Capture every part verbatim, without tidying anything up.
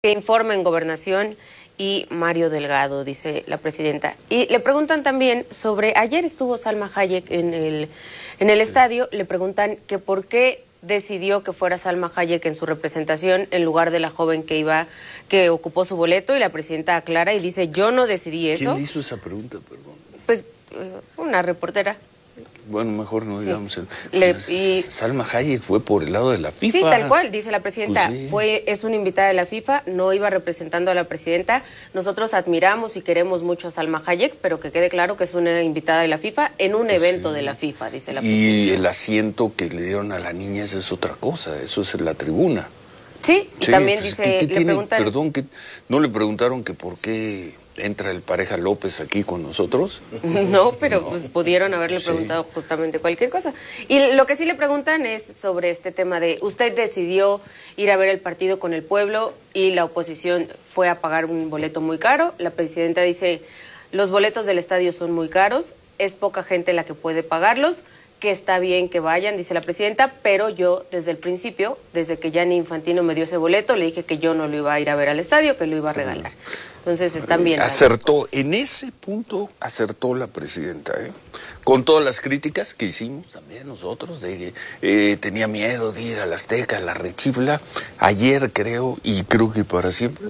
Que informa en Gobernación y Mario Delgado, dice la presidenta. Y le preguntan también sobre, ayer estuvo Salma Hayek en el, en el estadio, le preguntan que por qué decidió que fuera Salma Hayek en su representación en lugar de la joven que iba, que ocupó su boleto, y la presidenta aclara y dice, yo no decidí eso. ¿Quién hizo esa pregunta, perdón? Pues una reportera. Bueno, mejor no digamos. Sí. El, Le, y, Salma Hayek fue por el lado de la FIFA. Sí, tal cual, dice la presidenta. Pues sí. Fue, es una invitada de la FIFA, no iba representando a la presidenta. Nosotros admiramos y queremos mucho a Salma Hayek, pero que quede claro que es una invitada de la FIFA en un pues evento sí. de la FIFA, dice la presidenta. Y el asiento que le dieron a la niña esa es otra cosa, eso es en la tribuna. Sí, y sí, también pues, dice, ¿qué, qué le tiene, preguntan... Perdón, que no le preguntaron que por qué entra el pareja López aquí con nosotros. No, pero no. pues pudieron haberle sí. preguntado justamente cualquier cosa. Y lo que sí le preguntan es sobre este tema de, usted decidió ir a ver el partido con el pueblo y la oposición fue a pagar un boleto muy caro. La presidenta dice, los boletos del estadio son muy caros, es poca gente la que puede pagarlos, que está bien que vayan, dice la presidenta, pero yo desde el principio, desde que Gianni Infantino me dio ese boleto, le dije que yo no lo iba a ir a ver al estadio, que lo iba a regalar. Entonces están bien. Acertó, en ese punto acertó la presidenta, ¿eh? Con todas las críticas que hicimos también nosotros, de que eh, tenía miedo de ir a la Azteca, a la rechifla. Ayer creo, y creo que para siempre,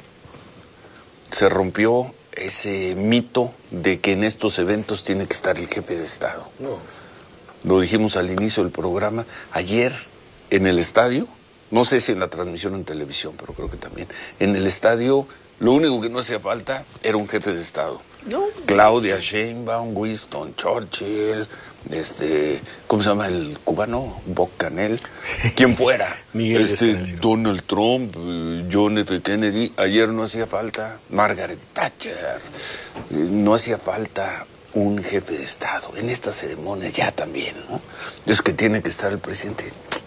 se rompió ese mito de que en estos eventos tiene que estar el jefe de Estado. No. Lo dijimos al inicio del programa, ayer en el estadio, no sé si en la transmisión en televisión, pero creo que también, en el estadio lo único que no hacía falta era un jefe de Estado. No. Claudia Sheinbaum, Winston Churchill, este, ¿cómo se llama el cubano? Bob Canel, quien fuera. Miguel este, Donald Trump, John F. Kennedy, ayer no hacía falta, Margaret Thatcher, no hacía falta un jefe de Estado. En esta ceremonia ya también, ¿no? Es que tiene que estar el presidente.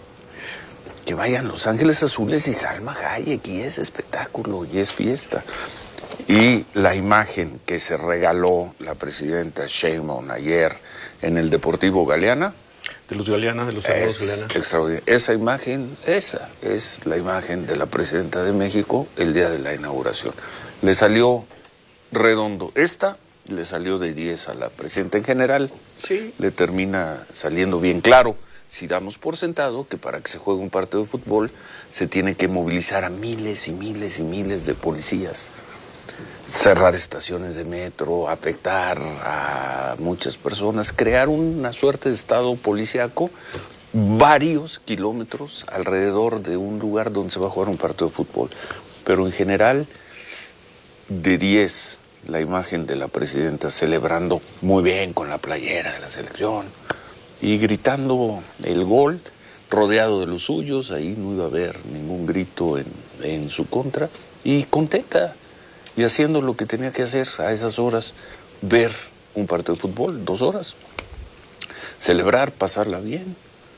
Que vayan Los Ángeles Azules y Salma Hayek, y es espectáculo, y es fiesta. Y la imagen que se regaló la presidenta Sheinbaum ayer en el Deportivo Galeana. De los Galeana, de los hermanos Galeana. Extraordinaria. Esa imagen, esa es la imagen de la presidenta de México el día de la inauguración. Le salió redondo. Esta le salió de diez a la presidenta en general. Sí. Le termina saliendo bien claro. Si damos por sentado que para que se juegue un partido de fútbol se tiene que movilizar a miles y miles y miles de policías, cerrar estaciones de metro, afectar a muchas personas, crear una suerte de estado policíaco varios kilómetros alrededor de un lugar donde se va a jugar un partido de fútbol. Pero en general, de diez, la imagen de la presidenta celebrando muy bien con la playera de la selección y gritando el gol, rodeado de los suyos, ahí no iba a haber ningún grito en, en su contra, y contenta, y haciendo lo que tenía que hacer a esas horas, ver un partido de fútbol, dos horas, celebrar, pasarla bien,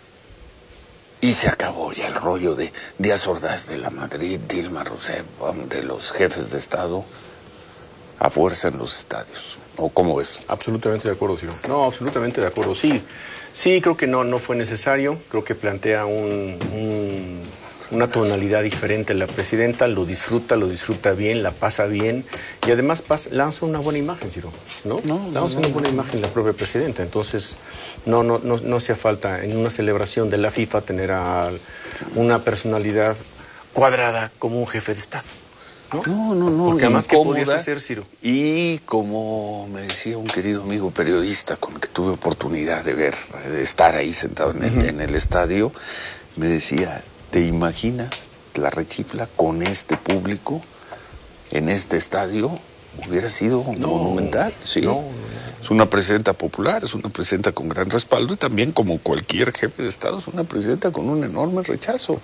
y se acabó ya el rollo de Díaz Ordaz de la Madrid, Dilma Rousseff, de los jefes de Estado, a fuerza en los estadios. ¿O cómo ves? Absolutamente de acuerdo, Ciro. No, absolutamente de acuerdo, sí. Sí, creo que no, no fue necesario. Creo que plantea un, un, una tonalidad diferente la presidenta, lo disfruta, lo disfruta bien, la pasa bien y además pasa, lanza una buena imagen, Ciro, ¿no? no lanza no, una buena imagen la propia presidenta. Entonces, no, no, no, no hacía falta en una celebración de la FIFA tener a una personalidad cuadrada como un jefe de Estado. ¿No? no, no, no. Porque además, ¿qué podías hacer, Ciro? Y como me decía un querido amigo periodista con el que tuve oportunidad de ver, de estar ahí sentado en el, uh-huh. en el estadio, me decía, ¿te imaginas la rechifla con este público en este estadio? Hubiera sido no, monumental, sí. No, no, no. Es una presidenta popular, es una presidenta con gran respaldo y también, como cualquier jefe de Estado, es una presidenta con un enorme rechazo.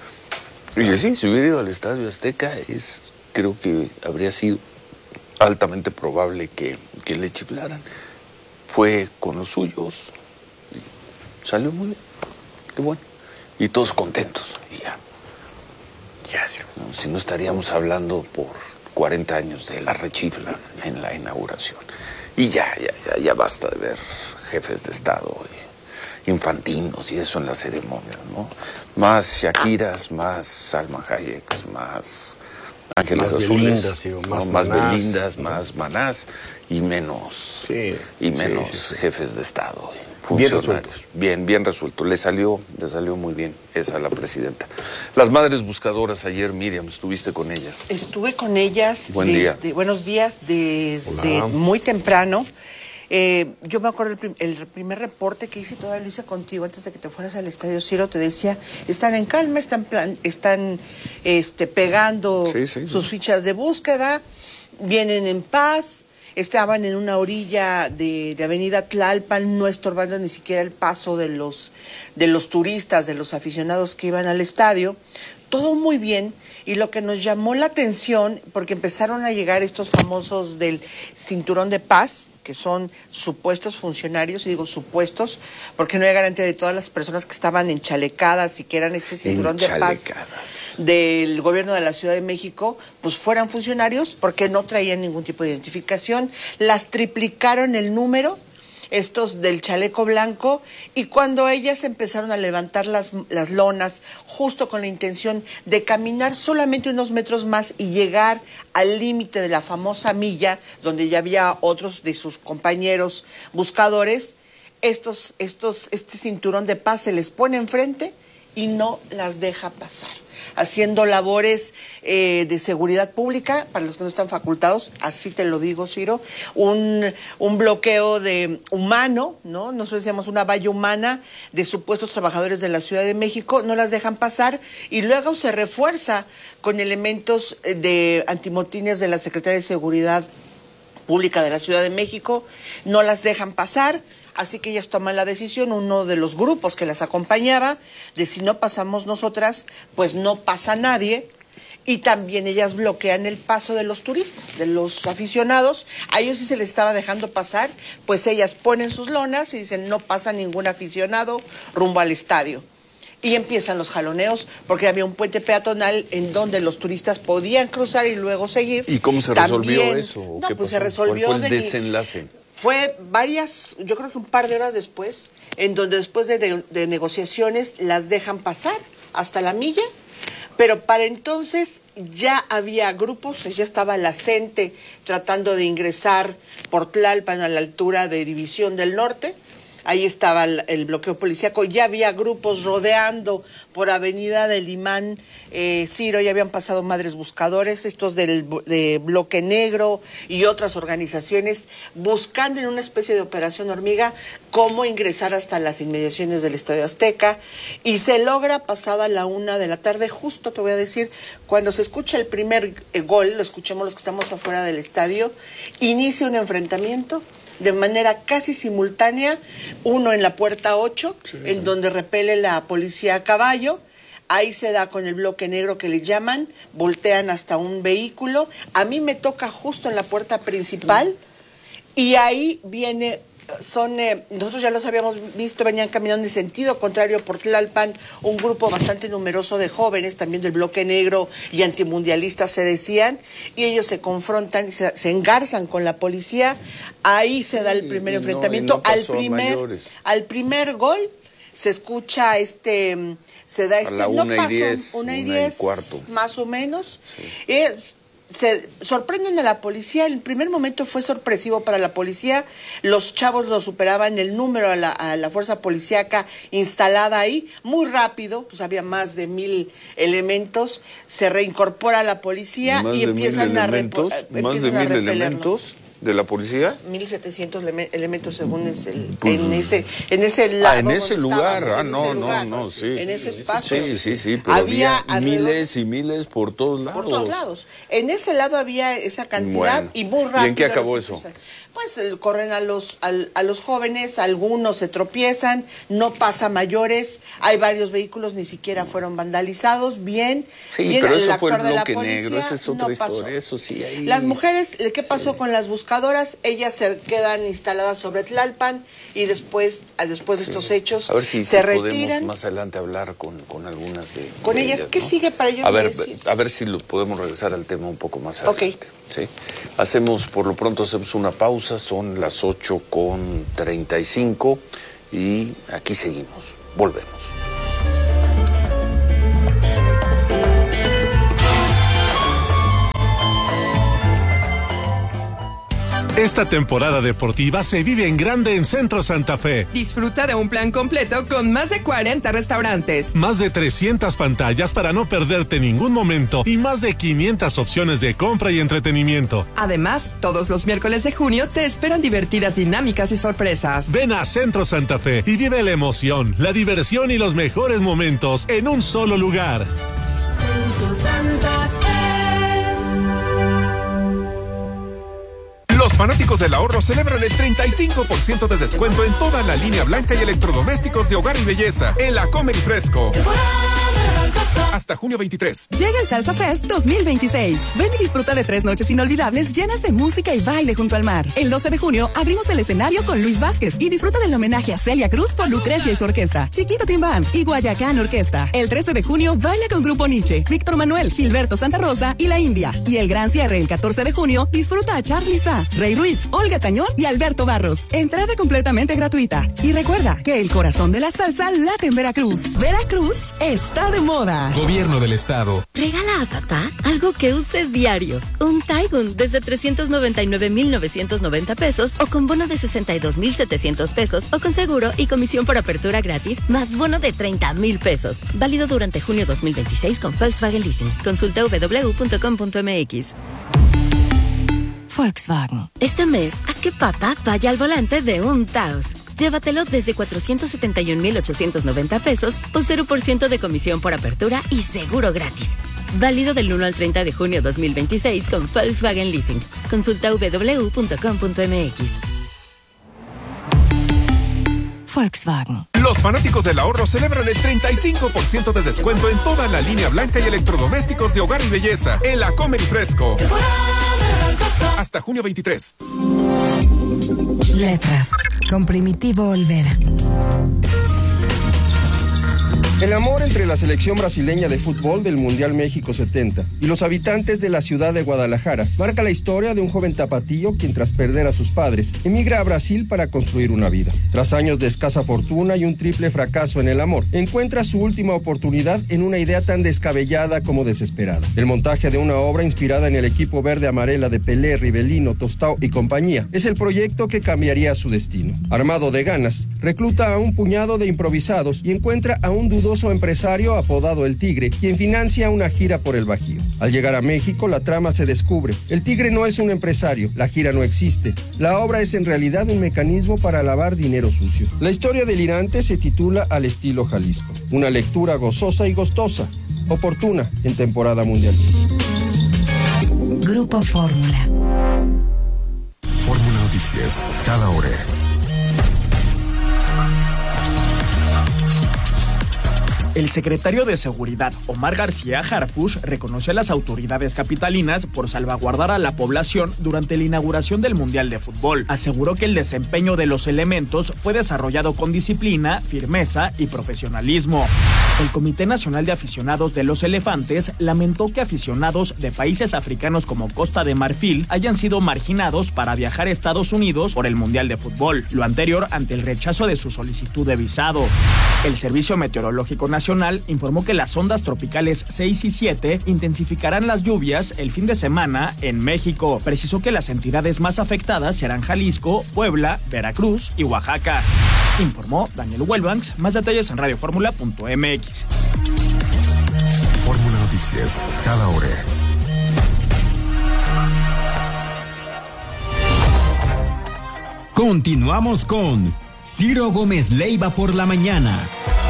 Y sí, si hubiera ido al Estadio Azteca, es... creo que habría sido altamente probable que, que le chiflaran. Fue con los suyos, salió muy bien, qué bueno. Y todos contentos, y ya. Ya, sí. No, si no estaríamos hablando por cuarenta años de la rechifla en la inauguración. Y ya, ya, ya, ya basta de ver jefes de Estado y infantinos y eso en la ceremonia, ¿no? Más Shakiras, más Salma Hayek, más Ángeles más Azules, Belindas, sí, más, no, más manás, Belindas, más manás y menos, sí, y menos sí, sí, sí. jefes de Estado. Bien resueltos. Bien, bien resuelto. Le salió, le salió muy bien esa a la presidenta. Las madres buscadoras ayer, Miriam, estuviste con ellas. Estuve con ellas. Buen desde, día. Buenos días, desde Hola. muy temprano. Eh, yo me acuerdo el, prim el primer reporte que hice, todavía lo hice contigo antes de que te fueras al Estadio Ciro, te decía, están en calma, están, plan están este, pegando sí, sí, sus sí. fichas de búsqueda, vienen en paz. Estaban en una orilla de, de Avenida Tlalpan, no estorbando ni siquiera el paso de los, de los turistas, de los aficionados que iban al estadio. Todo muy bien. Y lo que nos llamó la atención, porque empezaron a llegar estos famosos del Cinturón de Paz, que son supuestos funcionarios, y digo supuestos, porque no hay garantía de todas las personas que estaban enchalecadas y que eran este cinturón de paz del gobierno de la Ciudad de México, pues fueran funcionarios, porque no traían ningún tipo de identificación. Las triplicaron el número, estos del chaleco blanco, y cuando ellas empezaron a levantar las, las lonas, justo con la intención de caminar solamente unos metros más y llegar al límite de la famosa milla, donde ya había otros de sus compañeros buscadores, estos, estos, este cinturón de paz se les pone enfrente y no las deja pasar, haciendo labores eh, de seguridad pública para los que no están facultados, así te lo digo, Ciro, un, un bloqueo de humano, ¿no? Nosotros decíamos una valla humana de supuestos trabajadores de la Ciudad de México, no las dejan pasar y luego se refuerza con elementos de antimotines de la Secretaría de Seguridad Pública de la Ciudad de México, no las dejan pasar. Así que ellas toman la decisión, uno de los grupos que las acompañaba, de si no pasamos nosotras, pues no pasa nadie. Y también ellas bloquean el paso de los turistas, de los aficionados. A ellos sí se les estaba dejando pasar, pues ellas ponen sus lonas y dicen no pasa ningún aficionado rumbo al estadio. Y empiezan los jaloneos, porque había un puente peatonal en donde los turistas podían cruzar y luego seguir. ¿Y cómo se También, resolvió eso? No, ¿Qué pues pasó? se resolvió. ¿Cuál fue el de desenlace? Fue varias, yo creo que un par de horas después, en donde después de, de, de negociaciones las dejan pasar hasta la milla, pero para entonces ya había grupos, ya estaba la CENTE tratando de ingresar por Tlalpan a la altura de División del Norte. Ahí estaba el, el bloqueo policíaco, ya había grupos rodeando por Avenida del Imán, eh, Ciro, ya habían pasado Madres Buscadores, estos del de Bloque Negro y otras organizaciones, buscando en una especie de operación hormiga cómo ingresar hasta las inmediaciones del Estadio Azteca, y se logra pasada la una de la tarde, justo te voy a decir, cuando se escucha el primer eh, gol, lo escuchamos los que estamos afuera del estadio, inicia un enfrentamiento de manera casi simultánea, uno en la puerta ocho, sí, en sí. donde repele la policía a caballo, ahí se da con el bloque negro que le llaman, voltean hasta un vehículo, a mí me toca justo en la puerta principal, y ahí viene, son, eh, nosotros ya los habíamos visto, venían caminando en sentido contrario por Tlalpan, un grupo bastante numeroso de jóvenes, también del bloque negro y antimundialistas se decían, y ellos se confrontan, se, se engarzan con la policía, ahí se da el primer y, y enfrentamiento, no, no al primer, al primer gol se escucha este, se da este, a la no una pasó, y diez, una y una diez, y cuarto. más o menos, sí. eh, se sorprenden a la policía. El primer momento fue sorpresivo para la policía, los chavos lo superaban el número a la, a la fuerza policíaca instalada ahí, muy rápido, pues había más de mil elementos, se reincorpora la policía más y de empiezan mil a elementos, repo- más de mil elementos de la policía. mil setecientos ele elementos según es el, Pues, en ese en ese lado ah, en ese lugar, ah, en no, ese no, lugar, no, sí. en ese espacio. Sí, sí, sí, pero había, había miles y miles por todos lados. Por todos lados. En ese lado había esa cantidad Bueno, y muy rápido. ¿y en qué acabó los eso? empiezan. Pues el, corren a los al, a los jóvenes, algunos se tropiezan, no pasa mayores, hay varios vehículos ni siquiera fueron vandalizados, bien. Sí, bien, pero eso fue el actuar de la bloque policía, negro, esa es otra no historia, pasó. eso sí. Ahí... Las mujeres, ¿qué pasó sí. con las buscadoras? Ellas se quedan instaladas sobre Tlalpan y después, después de estos sí. hechos, a ver si, se si retiran. podemos más adelante hablar con, con algunas de, con de ellas. ellas, ¿Qué ¿no? sigue para ellas? A ver, a ver si lo podemos regresar al tema un poco más adelante. Okay. ¿Sí? Hacemos, por lo pronto hacemos una pausa, son las ocho con treinta y cinco y aquí seguimos, volvemos. Esta temporada deportiva se vive en grande en Centro Santa Fe. Disfruta de un plan completo con más de cuarenta restaurantes. Más de trescientas pantallas para no perderte ningún momento y más de quinientas opciones de compra y entretenimiento. Además, todos los miércoles de junio te esperan divertidas dinámicas y sorpresas. Ven a Centro Santa Fe y vive la emoción, la diversión y los mejores momentos en un solo lugar. Centro Santa Fe. Los fanáticos del ahorro celebran el treinta y cinco por ciento de descuento en toda la línea blanca y electrodomésticos de hogar y belleza en la Comer y Fresco. Hasta junio veintitrés. Llega el Salsa Fest dos mil veintiséis. Ven y disfruta de tres noches inolvidables llenas de música y baile junto al mar. El doce de junio abrimos el escenario con Luis Vázquez y disfruta del homenaje a Celia Cruz por Lucrecia y su orquesta, Chiquito Timbán y Guayacán Orquesta. El trece de junio baila con Grupo Nietzsche, Víctor Manuel, Gilberto Santa Rosa y La India. Y el gran cierre el catorce de junio disfruta a Charly Sá, Rey Ruiz, Olga Tañón y Alberto Barros. Entrada completamente gratuita. Y recuerda que el corazón de la salsa late en Veracruz. Veracruz está de moda. Gobierno del Estado. Regala a papá algo que use diario. Un Taigun desde trescientos noventa y nueve mil novecientos noventa pesos o con bono de sesenta y dos mil setecientos pesos o con seguro y comisión por apertura gratis más bono de treinta mil pesos. Válido durante junio dos mil veintiséis con Volkswagen Leasing. Consulta doble u doble u doble u punto com punto m x. Volkswagen. Este mes, haz que papá vaya al volante de un Taos. Llévatelo desde cuatrocientos setenta y un mil ochocientos noventa pesos o cero por ciento de comisión por apertura y seguro gratis. Válido del uno al treinta de junio dos mil veintiséis con Volkswagen Leasing. Consulta doble u doble u doble u punto com punto m x. Volkswagen. Los fanáticos del ahorro celebran el treinta y cinco por ciento de descuento en toda la línea blanca y electrodomésticos de hogar y belleza en la Comer y Fresco. Hasta junio veintitrés. Letras, con Primitivo Olvera. El amor entre la selección brasileña de fútbol del Mundial México setenta y los habitantes de la ciudad de Guadalajara marca la historia de un joven tapatío quien, tras perder a sus padres, emigra a Brasil para construir una vida. Tras años de escasa fortuna y un triple fracaso en el amor, encuentra su última oportunidad en una idea tan descabellada como desesperada. El montaje de una obra inspirada en el equipo verde-amarela de Pelé, Rivelino, Tostao y compañía es el proyecto que cambiaría su destino. Armado de ganas, recluta a un puñado de improvisados y encuentra a un dudoso empresario apodado El Tigre, quien financia una gira por el Bajío. Al llegar a México, la trama se descubre. El Tigre no es un empresario, la gira no existe. La obra es en realidad un mecanismo para lavar dinero sucio. La historia delirante se titula Al estilo Jalisco. Una lectura gozosa y gustosa, oportuna en temporada mundial. Grupo Fórmula. Fórmula Noticias, cada hora. El secretario de Seguridad, Omar García Harfuch, reconoció a las autoridades capitalinas por salvaguardar a la población durante la inauguración del Mundial de Fútbol. Aseguró que el desempeño de los elementos fue desarrollado con disciplina, firmeza y profesionalismo. El Comité Nacional de Aficionados de los Elefantes lamentó que aficionados de países africanos como Costa de Marfil hayan sido marginados para viajar a Estados Unidos por el Mundial de Fútbol, lo anterior ante el rechazo de su solicitud de visado. El Servicio Meteorológico Nacional informó que las ondas tropicales seis y siete intensificarán las lluvias el fin de semana en México. Precisó que las entidades más afectadas serán Jalisco, Puebla, Veracruz y Oaxaca. Informó Daniel Huelbanks. Más detalles en radio fórmula punto m x. Fórmula Noticias, cada hora. Continuamos con Ciro Gómez Leiva por la mañana.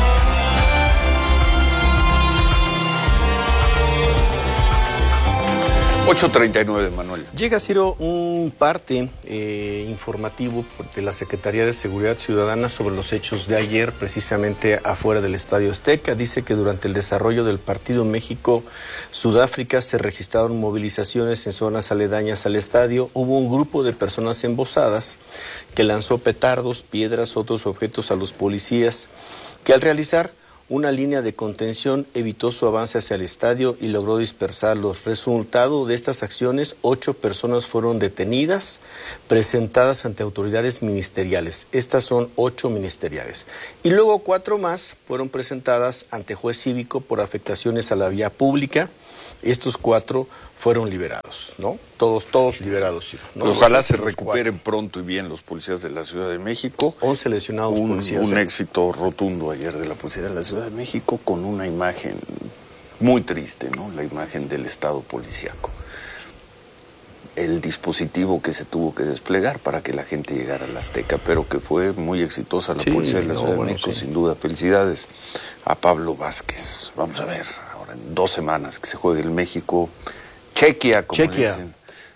ocho treinta y nueve, Manuel. Llega, Ciro, un parte eh, informativo de la Secretaría de Seguridad Ciudadana sobre los hechos de ayer, precisamente afuera del Estadio Azteca. Dice que durante el desarrollo del partido México-Sudáfrica se registraron movilizaciones en zonas aledañas al estadio. Hubo un grupo de personas embosadas que lanzó petardos, piedras, otros objetos a los policías, que al realizar una línea de contención evitó su avance hacia el estadio y logró dispersarlos. Resultado de estas acciones, ocho personas fueron detenidas, presentadas ante autoridades ministeriales. Estas son ocho ministeriales. Y luego cuatro más fueron presentadas ante juez cívico por afectaciones a la vía pública Estos cuatro fueron liberados, ¿no? Todos, todos liberados. ¿no? Ojalá los, se los recuperen cuatro. pronto y bien los policías de la Ciudad de México. once lesionados un, policías. Un ¿eh? éxito rotundo ayer de la Policía de la Ciudad de México con una imagen muy triste, ¿no? La imagen del Estado policíaco. El dispositivo que se tuvo que desplegar para que la gente llegara a la Azteca, pero que fue muy exitosa la Sí, Policía de la no, Ciudad bueno, de México, sí. sin duda. Felicidades a Pablo Vázquez. Vamos a ver, ahora en dos semanas que se juegue el México, Chequia, como Chequia. dicen.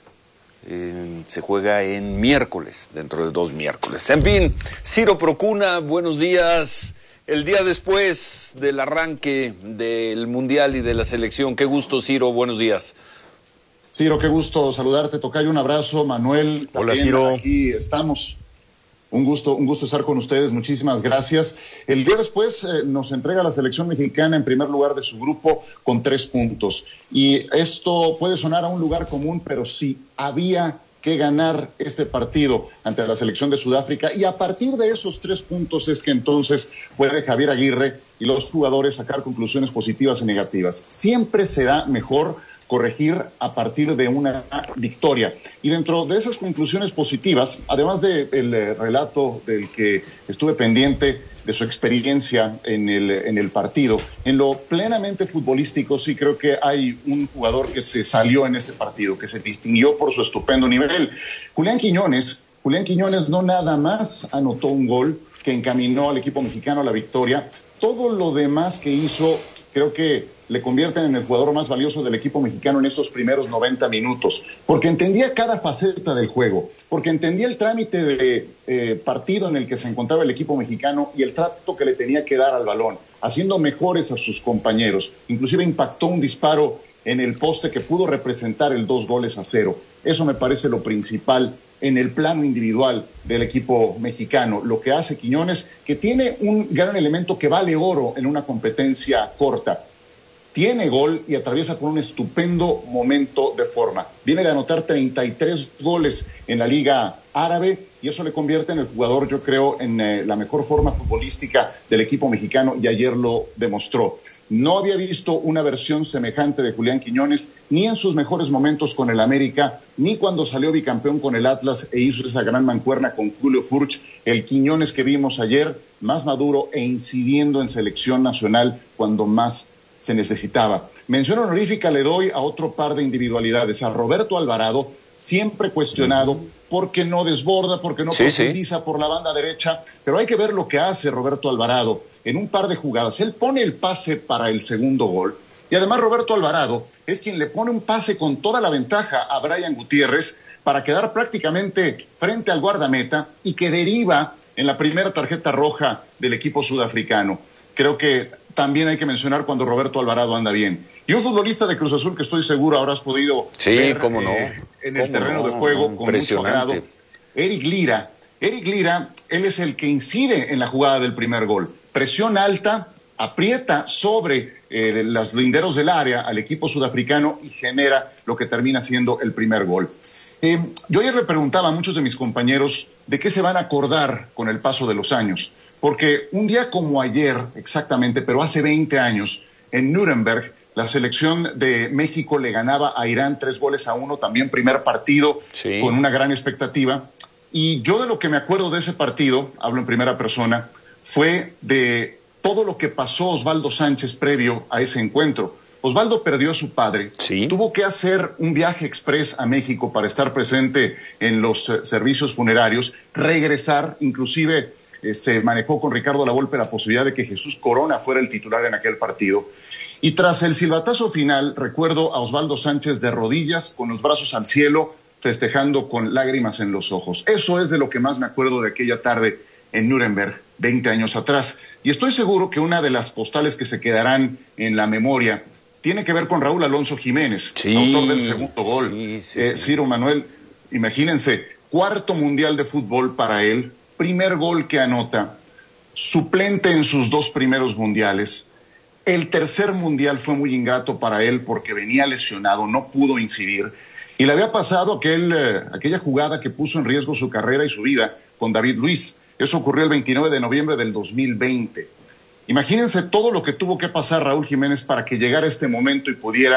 Eh, se juega en miércoles, dentro de dos miércoles. En fin, Ciro Procuna, buenos días. El día después del arranque del Mundial y de la selección. Qué gusto, Ciro, buenos días. Ciro, qué gusto saludarte, tocayo, un abrazo, Manuel. Hola, también Ciro. Aquí estamos. Un gusto, un gusto estar con ustedes, muchísimas gracias. El día después eh, nos entrega la selección mexicana en primer lugar de su grupo con tres puntos. Y esto puede sonar a un lugar común, pero sí había que ganar este partido ante la selección de Sudáfrica, y a partir de esos tres puntos es que entonces puede Javier Aguirre y los jugadores sacar conclusiones positivas y negativas. Siempre será mejor corregir a partir de una victoria. Y dentro de esas conclusiones positivas, además del eh, relato del que estuve pendiente, de su experiencia en el, en el partido, en lo plenamente futbolístico, sí creo que hay un jugador que se salió en este partido, que se distinguió por su estupendo nivel. Julián Quiñones, Julián Quiñones no nada más anotó un gol que encaminó al equipo mexicano a la victoria, todo lo demás que hizo creo que le convierten en el jugador más valioso del equipo mexicano en estos primeros noventa minutos, porque entendía cada faceta del juego, porque entendía el trámite de eh, partido en el que se encontraba el equipo mexicano y el trato que le tenía que dar al balón, haciendo mejores a sus compañeros. Inclusive impactó un disparo en el poste que pudo representar el dos goles a cero. Eso me parece lo principal en el plano individual del equipo mexicano, lo que hace Quiñones, que tiene un gran elemento que vale oro en una competencia corta. Tiene gol y atraviesa por un estupendo momento de forma. Viene de anotar treinta y tres goles en la Liga Árabe y eso le convierte en el jugador, yo creo, en eh, la mejor forma futbolística del equipo mexicano, y ayer lo demostró. No había visto una versión semejante de Julián Quiñones ni en sus mejores momentos con el América, ni cuando salió bicampeón con el Atlas e hizo esa gran mancuerna con Julio Furch. El Quiñones que vimos ayer, más maduro e incidiendo en selección nacional cuando más se necesitaba. Mención honorífica le doy a otro par de individualidades, a Roberto Alvarado, siempre cuestionado porque no desborda, porque no sí, profundiza sí. por la banda derecha, pero hay que ver lo que hace Roberto Alvarado en un par de jugadas. Él pone el pase para el segundo gol, y además Roberto Alvarado es quien le pone un pase con toda la ventaja a Brian Gutiérrez para quedar prácticamente frente al guardameta y que deriva en la primera tarjeta roja del equipo sudafricano. Creo que también hay que mencionar cuando Roberto Alvarado anda bien. Y un futbolista de Cruz Azul que estoy seguro habrás podido sí, ver cómo no. eh, en el ¿Cómo terreno no? de juego con mucho agrado. Eric Lira. Eric Lira, él es el que incide en la jugada del primer gol. Presión alta, aprieta sobre eh, los linderos del área al equipo sudafricano y genera lo que termina siendo el primer gol. Eh, yo ayer le preguntaba a muchos de mis compañeros de qué se van a acordar con el paso de los años. Porque un día como ayer, exactamente, pero hace veinte años, en Nuremberg, la selección de México le ganaba a Irán tres goles a uno, también primer partido, sí, con una gran expectativa. Y yo de lo que me acuerdo de ese partido, hablo en primera persona, fue de todo lo que pasó Osvaldo Sánchez previo a ese encuentro. Osvaldo perdió a su padre, sí, tuvo que hacer un viaje express a México para estar presente en los eh, servicios funerarios, regresar, inclusive Eh, se manejó con Ricardo Lavolpe la posibilidad de que Jesús Corona fuera el titular en aquel partido. Y tras el silbatazo final, recuerdo a Osvaldo Sánchez de rodillas, con los brazos al cielo, festejando con lágrimas en los ojos. Eso es de lo que más me acuerdo de aquella tarde en Nuremberg, veinte años atrás. Y estoy seguro que una de las postales que se quedarán en la memoria tiene que ver con Raúl Alonso Jiménez, sí, autor del segundo gol. Sí, sí, eh, sí. Ciro, Manuel, imagínense, cuarto mundial de fútbol para él, primer gol que anota, suplente en sus dos primeros mundiales. El tercer mundial fue muy ingrato para él porque venía lesionado, no pudo incidir. Y le había pasado aquel, eh, aquella jugada que puso en riesgo su carrera y su vida con David Luiz. Eso ocurrió el veintinueve de noviembre del dos mil veinte. Imagínense todo lo que tuvo que pasar Raúl Jiménez para que llegara este momento y pudiera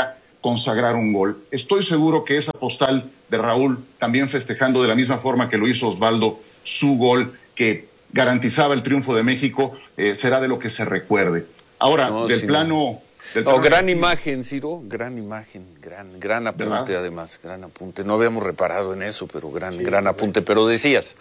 consagrar un gol. Estoy seguro que esa postal de Raúl, también festejando de la misma forma que lo hizo Osvaldo, su gol que garantizaba el triunfo de México, eh, será de lo que se recuerde. Ahora, no, del sí, plano... Del no, plano gran negativo, imagen, Ciro, gran imagen, gran, gran apunte. ¿Verdad? Además, gran apunte. No habíamos reparado en eso, pero gran, sí, gran apunte. Pero decías...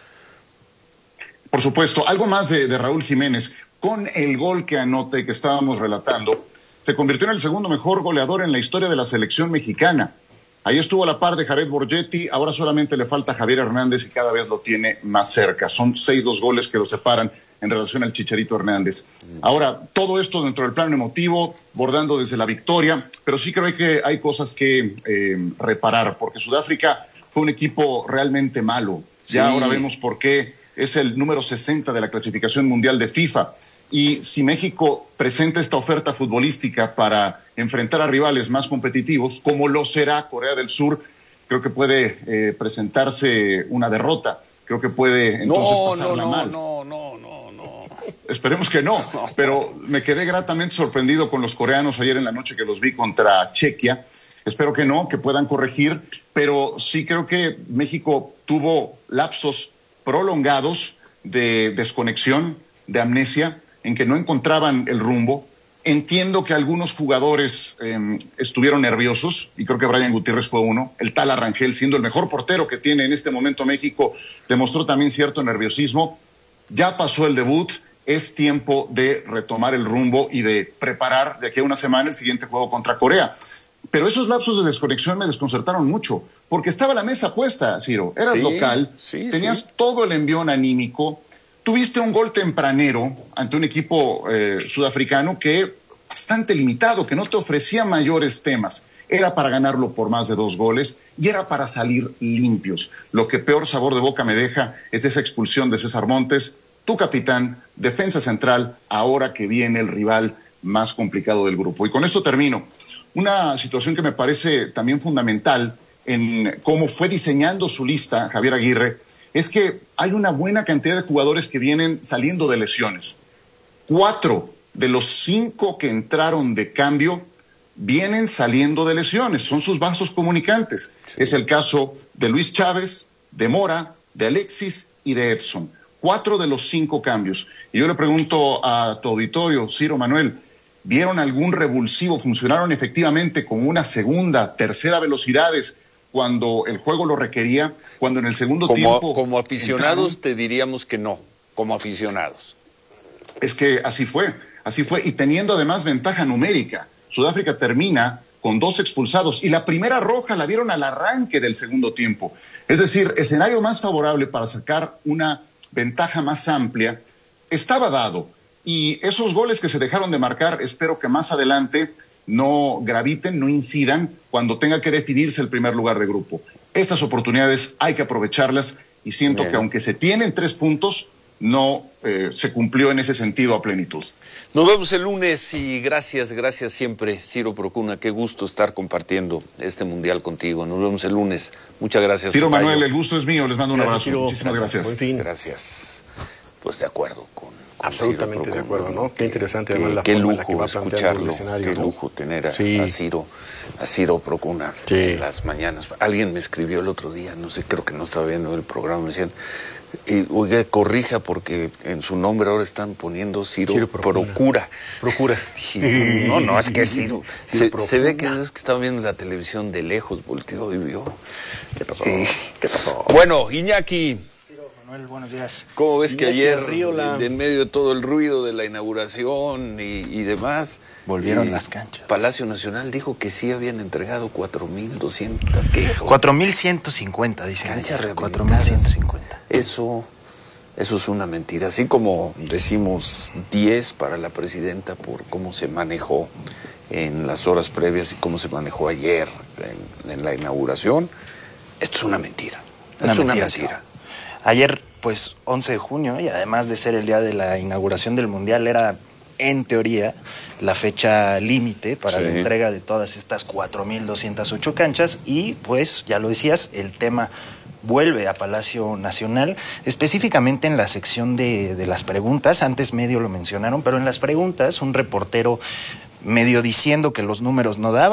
Por supuesto, algo más de, de Raúl Jiménez. Con el gol que anota y que estábamos relatando, se convirtió en el segundo mejor goleador en la historia de la selección mexicana. Ahí estuvo a la par de Jared Borgetti, ahora solamente le falta Javier Hernández y cada vez lo tiene más cerca. Son seis dos goles que lo separan en relación al Chicharito Hernández. Ahora, todo esto dentro del plano emotivo, bordando desde la victoria, pero sí creo que hay cosas que eh, reparar, porque Sudáfrica fue un equipo realmente malo. Ya sí. Ahora vemos por qué es el número sesenta de la clasificación mundial de FIFA. Y si México presenta esta oferta futbolística para enfrentar a rivales más competitivos, como lo será Corea del Sur, creo que puede eh, presentarse una derrota. Creo que puede entonces no, pasarla no, no, mal. No, no, no, no. Esperemos que no, pero me quedé gratamente sorprendido con los coreanos ayer en la noche que los vi contra Chequia. Espero que no, que puedan corregir, pero sí creo que México tuvo lapsos prolongados de desconexión, de amnesia, en que no encontraban el rumbo. Entiendo que algunos jugadores eh, estuvieron nerviosos, y creo que Brian Gutiérrez fue uno. El tal Arrangel, siendo el mejor portero que tiene en este momento México, demostró también cierto nerviosismo. Ya pasó el debut, es tiempo de retomar el rumbo y de preparar de aquí a una semana el siguiente juego contra Corea. Pero esos lapsos de desconexión me desconcertaron mucho, porque estaba la mesa puesta, Ciro. Eras sí, local, sí, tenías sí. todo el envión anímico. Tuviste un gol tempranero ante un equipo eh, sudafricano que bastante limitado, que no te ofrecía mayores temas. Era para ganarlo por más de dos goles y era para salir limpios. Lo que peor sabor de boca me deja es esa expulsión de César Montes, tu capitán, defensa central, ahora que viene el rival más complicado del grupo. Y con esto termino. Una situación que me parece también fundamental en cómo fue diseñando su lista Javier Aguirre es que hay una buena cantidad de jugadores que vienen saliendo de lesiones. Cuatro de los cinco que entraron de cambio vienen saliendo de lesiones, son sus vasos comunicantes. Sí. Es el caso de Luis Chávez, de Mora, de Alexis y de Edson. Cuatro de los cinco cambios. Y yo le pregunto a tu auditorio, Ciro, Manuel, ¿vieron algún revulsivo? ¿Funcionaron efectivamente con una segunda, tercera velocidades cuando el juego lo requería? Cuando en el segundo como, tiempo... Como aficionados entraron, te diríamos que no, como aficionados. Es que así fue, así fue. Y teniendo además ventaja numérica. Sudáfrica termina con dos expulsados y la primera roja la vieron al arranque del segundo tiempo. Es decir, escenario más favorable para sacar una ventaja más amplia estaba dado. Y esos goles que se dejaron de marcar, espero que más adelante no graviten, no incidan cuando tenga que definirse el primer lugar de grupo. Estas oportunidades hay que aprovecharlas y siento Bien. que aunque se tienen tres puntos, no eh, se cumplió en ese sentido a plenitud. Nos vemos el lunes y gracias, gracias siempre, Ciro Procuna. Qué gusto estar compartiendo este mundial contigo. Nos vemos el lunes. Muchas gracias. Ciro Manuel, el gusto es mío. Les mando un gracias, abrazo. Ciro. Muchísimas gracias. Buen fin. Gracias. Pues de acuerdo con... Absolutamente de acuerdo, ¿no? Qué interesante además la qué forma lujo en la que va planteando escucharlo, el escenario. Qué ¿no? lujo tener a, sí. a Ciro, a Ciro Procuna sí. en las mañanas. Alguien me escribió el otro día, no sé, creo que no estaba viendo el programa, me decían, eh, oiga, corrija porque en su nombre ahora están poniendo Ciro, Ciro Procura. Procura. Procura. Y, no, no, es que Ciro. Se, se ve que es que estaba viendo la televisión de lejos, volteó y vio. ¿Qué pasó? Eh, ¿Qué pasó? Bueno, Iñaki. Manuel, buenos días. ¿Cómo ves que ayer, Arriola, de en medio de todo el ruido de la inauguración y, y demás, volvieron y las canchas? Palacio Nacional dijo que sí habían entregado cuatro mil doscientas, ¿qué? cuatro mil ciento cincuenta, dicen. Canchas cuatro mil ciento cincuenta. Eso, eso es una mentira. Así como decimos diez para la presidenta por cómo se manejó en las horas previas y cómo se manejó ayer en, en la inauguración, esto es una mentira. Esto una es una mentira. mentira. Sí. Ayer, pues, once de junio, y además de ser el día de la inauguración del Mundial, era, en teoría, la fecha límite para sí. la entrega de todas estas cuatro mil doscientas ocho canchas y, pues, ya lo decías, el tema vuelve a Palacio Nacional, específicamente en la sección de, de las preguntas. Antes medio lo mencionaron, pero en las preguntas un reportero medio diciendo que los números no daban,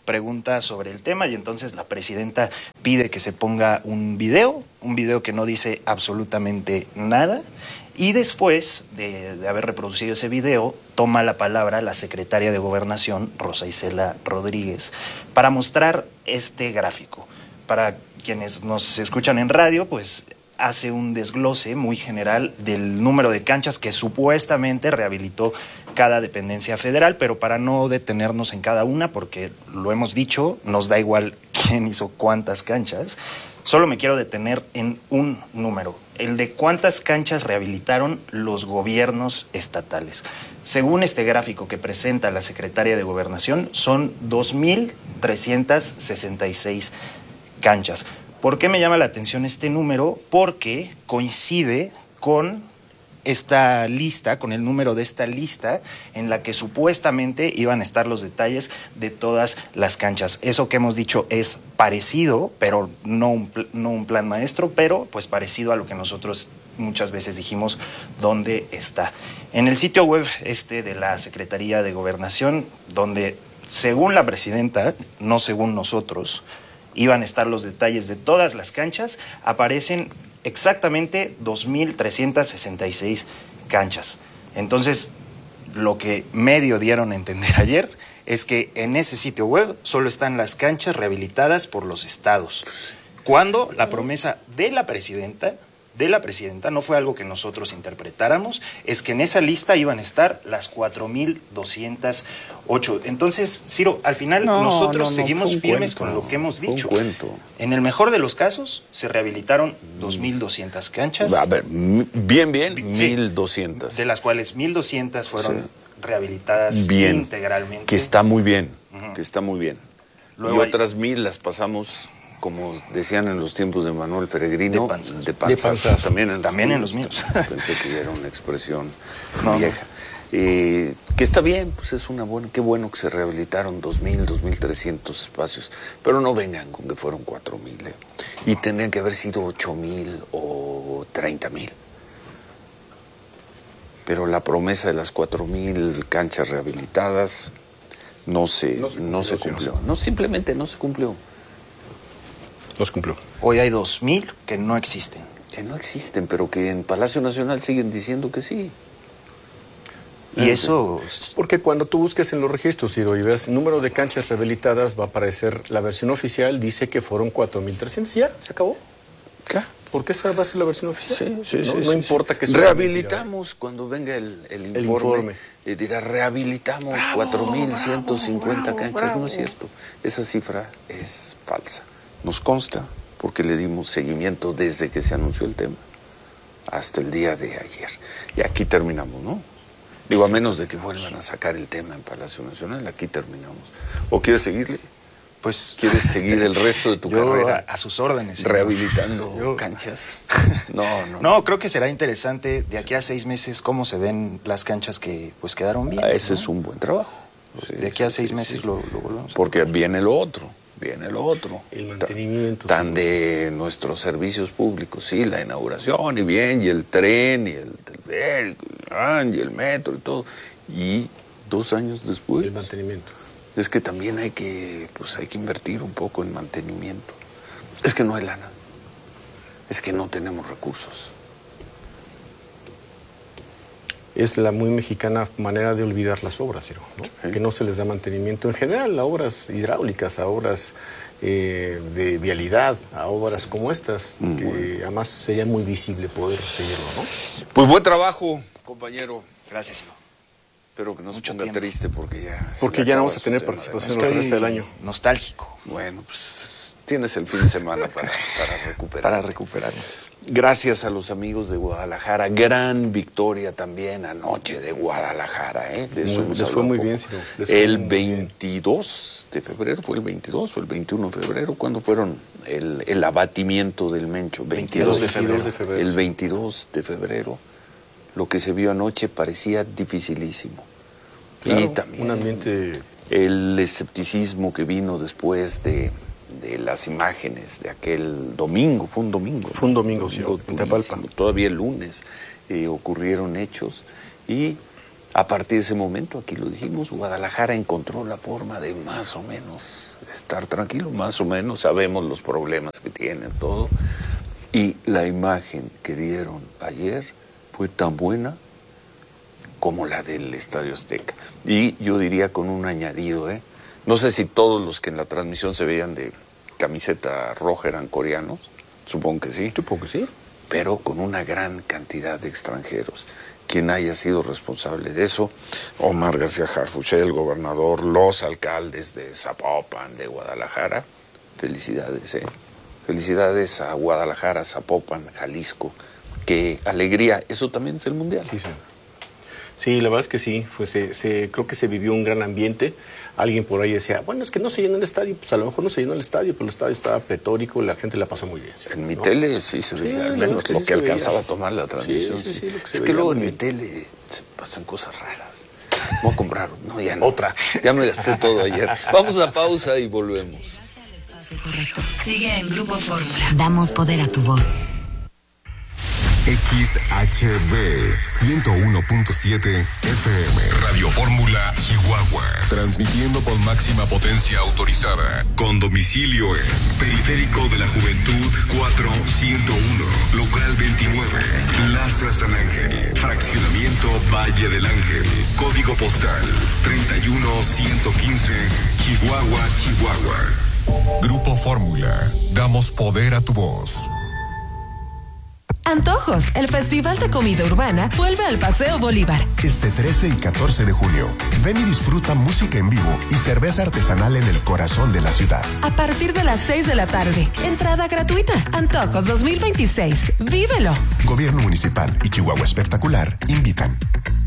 pregunta sobre el tema y entonces la presidenta pide que se ponga un video, un video que no dice absolutamente nada. Y después de, de haber reproducido ese video, toma la palabra la secretaria de Gobernación, Rosa Isela Rodríguez, para mostrar este gráfico. Para quienes nos escuchan en radio, pues hace un desglose muy general del número de canchas que supuestamente rehabilitó cada dependencia federal, pero para no detenernos en cada una, porque lo hemos dicho, nos da igual quién hizo cuántas canchas. Solo me quiero detener en un número, el de cuántas canchas rehabilitaron los gobiernos estatales. Según este gráfico que presenta la secretaria de Gobernación, son dos mil trescientas sesenta y seis canchas. ¿Por qué me llama la atención este número? Porque coincide con esta lista, con el número de esta lista en la que supuestamente iban a estar los detalles de todas las canchas. Eso que hemos dicho es parecido, pero no un, no un plan maestro, pero pues parecido a lo que nosotros muchas veces dijimos dónde está. En el sitio web este de la Secretaría de Gobernación, donde según la presidenta, no según nosotros, iban a estar los detalles de todas las canchas, aparecen exactamente dos mil trescientas sesenta y seis canchas. Entonces, lo que medio dieron a entender ayer es que en ese sitio web solo están las canchas rehabilitadas por los estados. Cuando la promesa de la presidenta, de la presidenta, no fue algo que nosotros interpretáramos, es que en esa lista iban a estar las cuatro mil doscientas ocho. Entonces, Ciro, al final no, nosotros no, no, seguimos firmes cuento, con lo que hemos dicho. En el mejor de los casos, se rehabilitaron dos mil doscientas canchas. A ver, bien, bien, sí, mil doscientas. De las cuales mil doscientas fueron sí. rehabilitadas bien, integralmente. Que está muy bien, uh-huh. que está muy bien. Luego y hay... otras mil las pasamos... como decían en los tiempos de Manuel Peregrino, de panza. De panza. De panza. También, en, También los en los míos. Pensé que era una expresión no, vieja. Eh, que está bien, pues es una buena, qué bueno que se rehabilitaron dos mil, dos mil trescientos espacios, pero no vengan con que fueron cuatro mil, eh. y tendrían que haber sido ocho mil o treinta mil. Pero la promesa de las cuatro mil canchas rehabilitadas no se, no se cumplió. No, se cumplió. no simplemente no se cumplió. Los cumplió. Hoy hay dos mil que no existen. Que no existen, pero que en Palacio Nacional siguen diciendo que sí. Y eso... Porque cuando tú busques en los registros, Ciro, y ves el número de canchas rehabilitadas, va a aparecer la versión oficial, dice que fueron cuatro mil trescientos. ¿Ya? ¿Se acabó? ¿Qué? ¿Por qué esa va a ser la versión oficial? Sí, sí, no, sí. No sí, importa sí. que... Rehabilitamos, cuando venga el, el informe, el informe. Eh, dirá, rehabilitamos cuatro mil ciento cincuenta canchas. Bravo. No es cierto. Esa cifra es falsa. Nos consta, porque le dimos seguimiento desde que se anunció el tema hasta el día de ayer. Y aquí terminamos, ¿no? Digo, a menos de que vuelvan a sacar el tema en Palacio Nacional, aquí terminamos. ¿O quieres seguirle? Pues... ¿Quieres seguir el resto de tu yo, carrera? A, a sus órdenes. Rehabilitando yo, canchas. No, no. No, creo que será interesante de aquí a seis meses cómo se ven las canchas que pues quedaron bien. Ah, ese ¿no? es un buen trabajo. Sí, de aquí a seis sí, meses sí. Lo, lo volvemos. Porque viene lo otro. Viene lo otro. El mantenimiento. Tan de nuestros servicios públicos, sí, la inauguración, y bien, y el tren, y el teleférico, y el metro, y todo. Y dos años después... El mantenimiento. Es que también hay que, pues hay que invertir un poco en mantenimiento. Es que no hay lana. Es que no tenemos recursos. Es la muy mexicana manera de olvidar las obras, Ciro, ¿no? Sí. Que no se les da mantenimiento en general a obras hidráulicas, a obras eh, de vialidad, a obras como estas, mm, que bueno. además sería muy visible poder seguirlo, ¿no? Pues buen trabajo, compañero. Gracias, Ciro. Espero que no se Mucho ponga tiempo. triste porque ya... Porque ya no vamos a tener participación el resto del año. Nostálgico. Bueno, pues tienes el fin de semana para, para recuperar. Para recuperarnos. Gracias a los amigos de Guadalajara. Gran victoria también anoche de Guadalajara, ¿eh? De eso muy, les fue muy bien, sí, el veintidós de febrero, ¿fue el veintidós o el veintiuno de febrero? ¿Cuándo fueron el, el abatimiento del Mencho? veintidós de febrero. El veintidós de febrero. Lo que se vio anoche parecía dificilísimo. Claro, y también un ambiente... el escepticismo que vino después de... de las imágenes de aquel domingo, fue un domingo. Fue un domingo, sí, en Tapalpa. Todavía el lunes eh, ocurrieron hechos y A partir de ese momento, aquí lo dijimos, Guadalajara encontró la forma de más o menos estar tranquilo, más o menos sabemos los problemas que tienen, todo. Y la imagen que dieron ayer fue tan buena como la del Estadio Azteca. Y yo diría con un añadido, ¿eh? No sé si todos los que en la transmisión se veían de camiseta roja eran coreanos, supongo que sí. Supongo que sí. Pero con una gran cantidad de extranjeros. Quien haya sido responsable de eso, Omar García Harfuch, el gobernador, los alcaldes de Zapopan, de Guadalajara, felicidades, ¿eh? Felicidades a Guadalajara, Zapopan, Jalisco. Qué alegría, eso también es el Mundial. Sí, sí. Sí, la verdad es que sí, fue, se, se, creo que se vivió un gran ambiente. Alguien por ahí decía, bueno, es que no se llenó el estadio, pues a lo mejor no se llenó el estadio, pero el estadio estaba pletórico y la gente la pasó muy bien. En mi ¿no? tele sí se veía, sí, al menos que lo sí que alcanzaba veía. a tomar la transmisión. Sí, sí, sí, sí. lo que se es que luego en mi tele se pasan cosas raras. Voy a comprar, no, ya no. Otra. Ya me gasté todo ayer. Vamos a pausa y volvemos. Correcto. Sigue en Grupo Fórmula. Damos poder a tu voz. X H B ciento uno punto siete F M Radio Fórmula Chihuahua. Transmitiendo con máxima potencia autorizada. Con domicilio en Periférico de la Juventud cuatrocientos uno, Local veintinueve, Plaza San Ángel, Fraccionamiento Valle del Ángel. Código postal treinta y uno ciento quince, Chihuahua, Chihuahua. Grupo Fórmula. Damos poder a tu voz. Antojos, el Festival de Comida Urbana vuelve al Paseo Bolívar. Este trece y catorce de junio, ven y disfruta música en vivo y cerveza artesanal en el corazón de la ciudad. A partir de las seis de la tarde, entrada gratuita. Antojos dos mil veintiséis, vívelo. Gobierno Municipal y Chihuahua Espectacular invitan.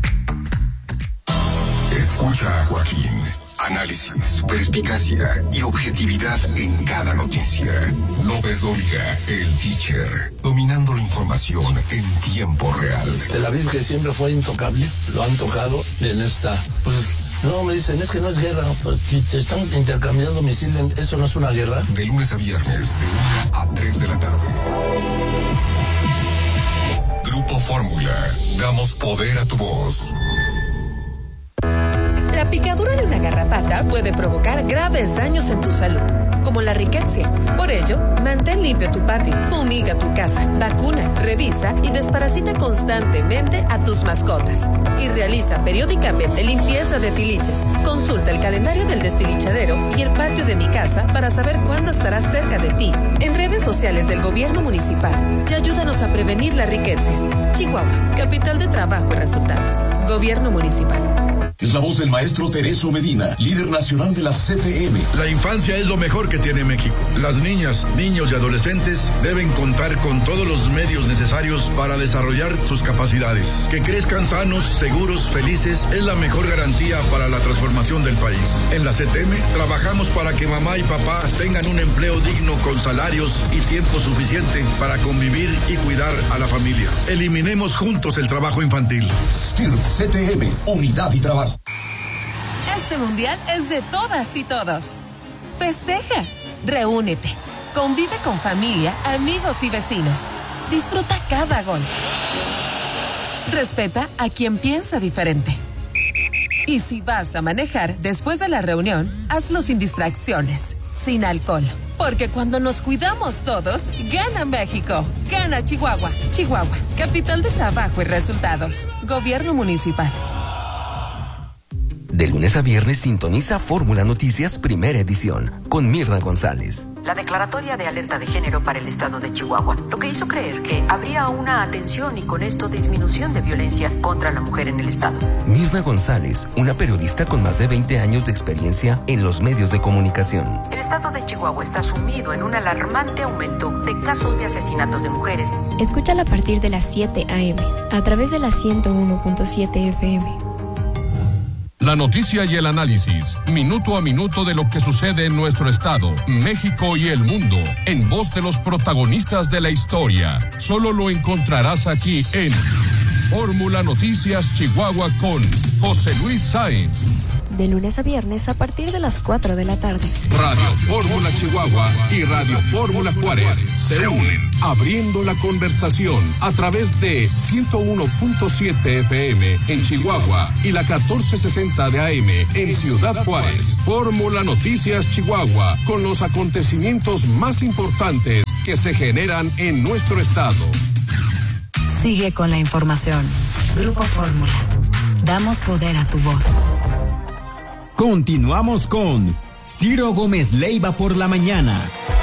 Escucha a Joaquín. Análisis, perspicacia y objetividad en cada noticia. López Dóriga, el teacher, dominando la información en tiempo real. Tel Aviv, que siempre fue intocable, lo han tocado en esta... Pues, no, me dicen, es que no es guerra. Pues si te están intercambiando misiles, ¿eso no es una guerra? De lunes a viernes, de una a tres de la tarde. Grupo Fórmula, damos poder a tu voz. La picadura de una garrapata puede provocar graves daños en tu salud, como la riqueza. Por ello, mantén limpio tu patio, fumiga tu casa, vacuna, revisa y desparasita constantemente a tus mascotas. Y realiza periódicamente limpieza de tiliches. Consulta el calendario del destilichadero y el patio de mi casa para saber cuándo estará cerca de ti. En redes sociales del Gobierno Municipal y ayúdanos a prevenir la riqueza. Chihuahua, capital de trabajo y resultados. Gobierno Municipal. Es la voz del maestro Tereso Medina, líder nacional de la C T M. La infancia es lo mejor que tiene México. Las niñas, niños y adolescentes deben contar con todos los medios necesarios para desarrollar sus capacidades. Que crezcan sanos, seguros, felices es la mejor garantía para la transformación del país. En la C T M trabajamos para que mamá y papá tengan un empleo digno con salarios y tiempo suficiente para convivir y cuidar a la familia. Eliminemos juntos el trabajo infantil. S T I R C T M, unidad y trabajo. Este mundial es de todas y todos. Festeja, reúnete, convive con familia, amigos y vecinos. Disfruta cada gol. Respeta a quien piensa diferente. Y si vas a manejar después de la reunión, hazlo sin distracciones, sin alcohol. Porque cuando nos cuidamos todos, gana México, gana Chihuahua. Chihuahua, capital de trabajo y resultados. Gobierno Municipal. De lunes a viernes sintoniza Fórmula Noticias Primera Edición con Mirna González. La declaratoria de alerta de género para el estado de Chihuahua, lo que hizo creer que habría una atención y con esto disminución de violencia contra la mujer en el estado. Mirna González, una periodista con más de veinte años de experiencia en los medios de comunicación. El estado de Chihuahua está sumido en un alarmante aumento de casos de asesinatos de mujeres. Escúchala a partir de las siete a eme a través de la ciento uno punto siete efe eme. La noticia y el análisis, minuto a minuto de lo que sucede en nuestro estado, México y el mundo, en voz de los protagonistas de la historia. Solo lo encontrarás aquí en Fórmula Noticias Chihuahua con José Luis Sáenz. de lunes a viernes a partir de las cuatro de la tarde. Radio Fórmula Chihuahua y Radio Fórmula Juárez se unen, abriendo la conversación a través de ciento uno punto siete F M en Chihuahua y la catorce sesenta de A M en Ciudad Juárez. Fórmula Noticias Chihuahua, con los acontecimientos más importantes que se generan en nuestro estado. Sigue con la información. Grupo Fórmula. Damos poder a tu voz. Continuamos con Ciro Gómez Leiva por la mañana.